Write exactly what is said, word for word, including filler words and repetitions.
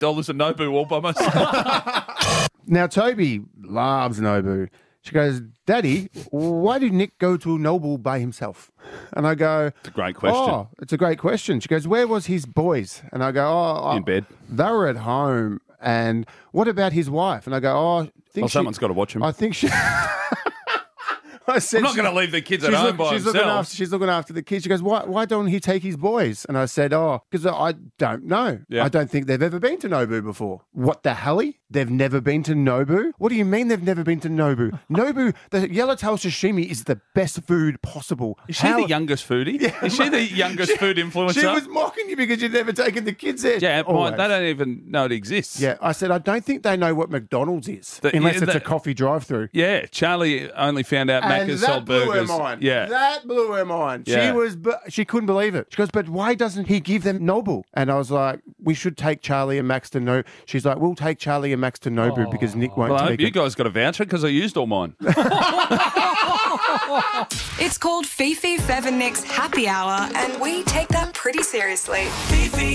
dollars of Nobu all by myself. Now, Toby loves Nobu. She goes, Daddy, why did Nick go to Nobu by himself? And I go, It's a great question. Oh, it's a great question. She goes, where was his boys? And I go, oh, In bed. They were at home. And what about his wife? And I go, oh, I think Well, she, someone's got to watch him. I think she... I said, I'm not she- going to leave the kids at she's home look- by she's looking, themselves. after, she's looking after the kids. She goes, why, why don't he take his boys? And I said, oh, because I don't know. Yeah. I don't think they've ever been to Nobu before. What the hell? They've never been to Nobu? What do you mean they've never been to Nobu? Nobu, the yellowtail sashimi is the best food possible. Is she How- the youngest foodie? Is she the youngest food influencer? She was mocking you because you'd never taken the kids there. yeah, well, Always. they don't even know it exists. Yeah, I said, I don't think they know what McDonald's is, The- unless yeah, it's the- a coffee drive-through. Yeah, Charlie only found out And Macca's that sold blew burgers. her mind. Yeah. That blew her mind. Yeah. She was, bu- she couldn't believe it. She goes, but why doesn't he give them Nobu? And I was like, we should take Charlie and Max to Nobu. She's like, we'll take Charlie and Max to Nobu because Nick won't Well, I hope take you it. guys got a voucher because I used all mine. It's called Fifi, Fev and Nick's Happy Hour, and we take that pretty seriously. Fifi.